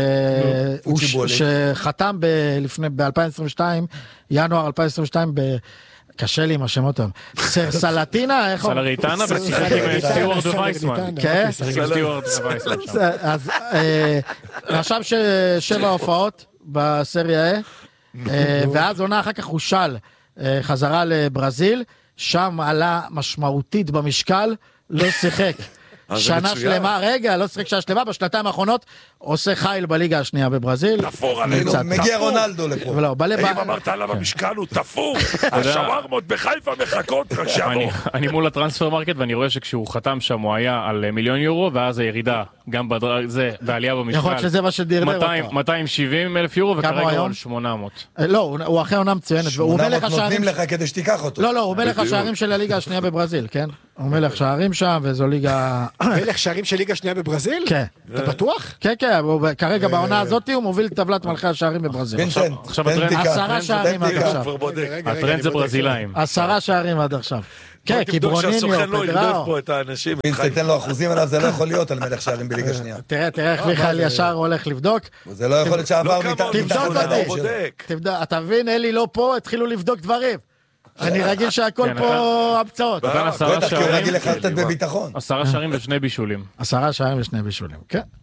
שחתם ב-2022, ינואר 2022, קשה לי עם השמות היום. סלטינה, איך אומרים? סלריטנה ושיחק עם סטיוארד ווייסמן. כן? שיחק עם סטיוארד ווייסמן שם. אז רשם 7 הופעות בסריה ואז עונה אחר כך הוא של חזרה לברזיל, שם עלה משמעותית במשקל, לא שיחק. שנה שלמה, לא שיחק שנה שלמה, בשנתיים האחרונות עושה חייל בליגה השנייה בברזיל. תפור עלינו. מגיע רונלדו לפה. אם אמרת עליו המשקל הוא תפור, השווארמות בחיפה מחכות רק שיבוא. אני מול הטרנספר מרקט ואני רואה שכשהוא חתם שם הוא היה על 1,000,000 יורו, ואז הירידה גם בעלייה במשקל. יכול להיות שזה מה שדרדר אותו. 270,000 יורו וכרגע הוא על 800. לא, הוא אחרי עונה מצוינת. 800 נותנים לך כדי שתיקח אותו. לא, הוא מלך השערים של הליגה השנייה בברזיל, כן? הוא מלך שערים שם וזו ליגה... מלך שערים של ליגה שנייה בברזיל? כן. אתה בטוח? כן, כרגע בעונה הזאת הוא מוביל טבלת מלכי השערים בברזיל. עכשיו הטרנד 10 שערים עד עכשיו. הטרנד זה ברזילאים. 10 שערים עד עכשיו. כן, כי ברוניניו, פדראו. תתן לו אחוזים עליו, זה לא יכול להיות על מלך שערים בליגה שנייה. תראה איך מיכאל ישר הולך לבדוק. זה לא יכול להיות שעבר תבדוק אותי. אתה מבין, אלי לא פה, התחילו לבדוק דברים. אני רגיל שהכל פה המצאות. בטח, כי הוא רגיל לחלטת בביטחון. 10 שערים ו2 בישולים. 10 שערים ו2 בישולים, כן.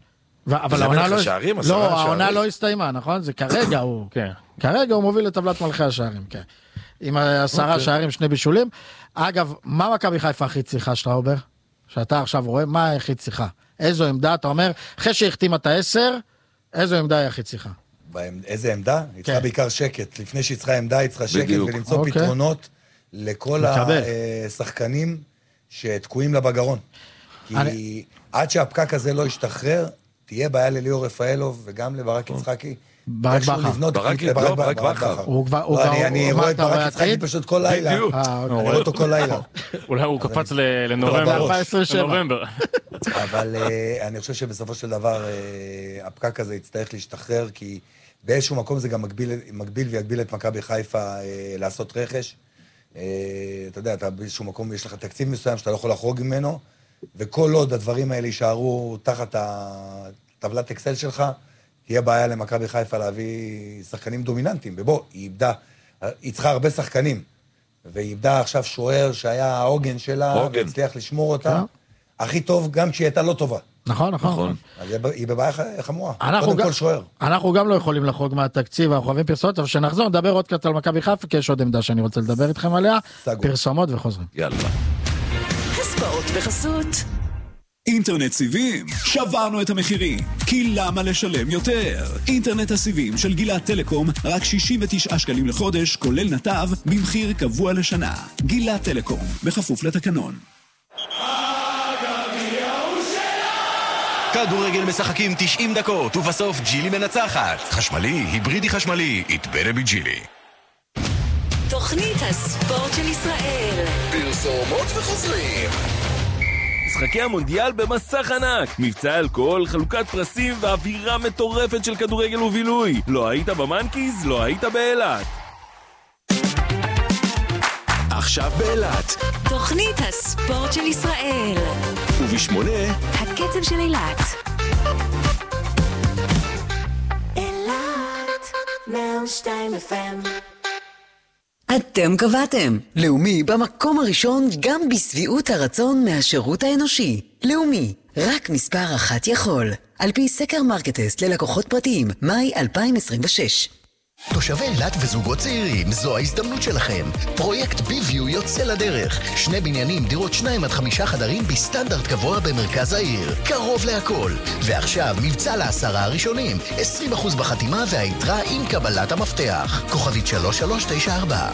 אבל העונה לא הסתיימה, נכון? זה כרגע הוא... כרגע הוא מוביל לטבלת מלכי השערים, כן. עם 10 שערים, 2 בישולים. אגב, מה מכבי חיפה הכי צריכה, שטראובר? שאתה עכשיו רואה, מה הכי צריכה? איזו עמדה, אתה אומר, אחרי שהחתימה את 10, איזו עמדה היא הכי צריכה? איזה עמדה? היא צריכה בעיקר שקט. לפני שהיא צריכה עמדה, היא צריכה שקט, ולמצוא פתרונות לכל השחקנים שתקועים לה בגרון. כי עד שהפקק הזה לא ישתחרר, תהיה בעיה לליאור רפאלוב וגם לברק יצחקי. ברק בכר. אני רואה את ברק יצחקי פשוט כל לילה. אני רואה אותו כל לילה. אולי הוא קפץ לנובמבר. אבל אני חושב שבסופו של דבר הפקק הזה יצטרך להשתחרר, כי באיזשהו מקום זה גם מגביל ויגביל את מכבי חיפה לעשות רכש. אתה יודע, באיזשהו מקום יש לך תקציב מסוים שאתה לא יכול לחרוג ממנו, וכל עוד הדברים האלה יישארו תחת הטבלת אקסל שלך, תהיה בעיה למכבי חיפה להביא שחקנים דומיננטיים. ובוא, היא צריכה הרבה שחקנים, והיא איבדה עכשיו שוער שהיה העוגן שלה, והצליח לשמור אותה. הכי טוב גם כשהיא הייתה לא טובה. נכון. אז היא בבעיה חמורה. קודם כל שוער. אנחנו גם לא יכולים לחרוג מהתקציב, אנחנו חייבים פרסומות, אבל שנחזור, נדבר עוד קצת על מכבי חיפה, כי יש עוד עמדה שאני רוצה לדבר איתכם עליה. פרסומות וחוזרים. יאללה. הספורט בחסות. אינטרנט סיבים, שברנו את המחירים, כי למה לשלם יותר? אינטרנט הסיבים של גילת טלקום, רק 69 שקלים לחודש, כולל נתב, במחיר קבוע לשנה. גילת טלקום, בכפוף לתקנון. כדורגל משחקים 90 דקות, ובסוף ג'ילי מנצחת. חשמלי, היברידי חשמלי, יתברה בג'ילי. תוכנית הספורט של ישראל. פרסומות וחוזרים. משחקי המונדיאל במסך ענק, מבצע אלכוהול, חלוקת פרסים ואווירה מטורפת של כדורגל ובילוי. לא היית במנקיז, לא היית באילת. עכשיו באילת תוכנית הספורט של ישראל, וב8 הקצב של אילת. אילת 102 FM. אתם קבעתם. לאומי במקום הראשון גם בסביעות הרצון מהשירות האנושי. לאומי, רק מספר אחת יכול. על פי סקר מרקטסט ללקוחות פרטיים, מאי 2026. תושבי אילת וזוגות צעירים, זו ההזדמנות שלכם. פרויקט ביוויו יוצא לדרך. 2 בניינים, דירות 2 עד 5 חדרים בסטנדרט גבוה במרכז העיר. קרוב להכל. ועכשיו מבצע ל10 הראשונים. 20% בחתימה והיתרה עם קבלת המפתח. כוכבית 3394.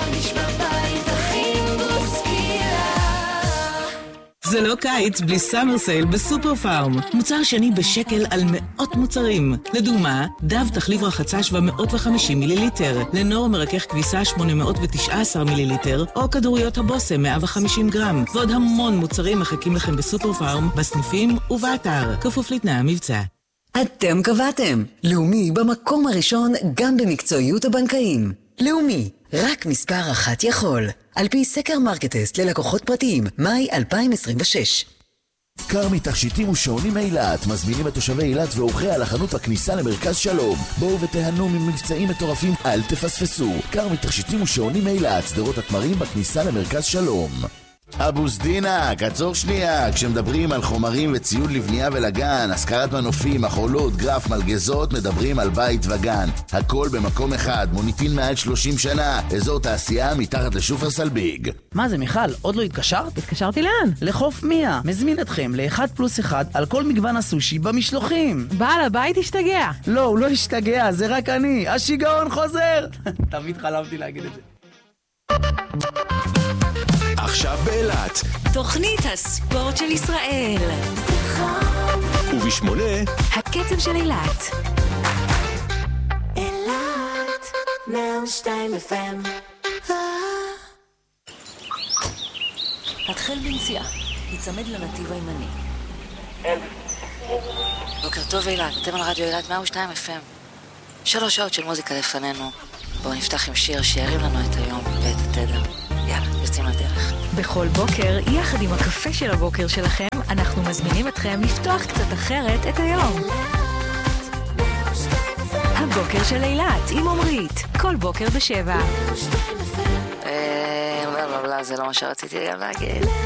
זה לא קיץ בלי סאמר סייל בסופר פארם. מוצר שני בשקל על מאות מוצרים. לדוגמה, דב תחליב רחצה 750 מיליליטר, לנור מרכך כביסה 819 מיליליטר, או כדוריות הבוסם 150 גרם. ועוד המון מוצרים מחכים לכם בסופר פארם, בסניפים ובאתר. כפוף לתנאי המבצע. אתם קבעתם. לאומי במקום הראשון גם במקצועיות הבנקאים. לאומי, רק מספר אחת יכול. על פי סקר מרקטסט ללקוחות פרטיים, מאי 2026. קרמי תכשיטים ושעונים אילת מזמינים את תושבי אילת ואורחיה לחנות בכניסה למרכז שלום. בואו ותהנו ממבצעים מטורפים, אל תפספסו. קרמי תכשיטים ושעונים אילת, שדרות התמרים בכניסה למרכז שלום. אבו סדינה, קצור שנייה, כשמדברים על חומרים וציוד לבנייה ולגן, השכרת מנופים, מחולות, גרף, מלגזות, מדברים על בית וגן. הכל במקום אחד, מוניטין מעל 30 שנה, אזור תעשייה מתחת לשופרסל ביג. מה זה מיכל, עוד לא התקשרת? התקשרתי לאן? לחוף מיה, מזמין אתכם ל1+1 על כל מגוון הסושי במשלוחים. בעל הבית השתגע. לא, הוא לא השתגע, זה רק אני, השיגעון חוזר. תמיד חלמתי להגיד את זה. עכשיו באילת תוכנית הספורט של ישראל, וב8 הקצב של אילת. אילת 102 FM. התחל בנסיעה, יצמד לנתיב הימני. בוקר טוב אילת, אתם על רדיו אילת 102 FM. 3 שעות של מוזיקה לפנינו. בואו נפתח עם שיר שירים לנו את היום ואת התדר. יאללה, יוצאים לדרך. בכל בוקר, יחד עם הקפה של הבוקר שלכם, אנחנו מזמינים אתכם לפתוח קצת אחרת את היום. הבוקר של אילת עם עומרית, כל בוקר ב7. זה לא מה שרציתי גם להגיד.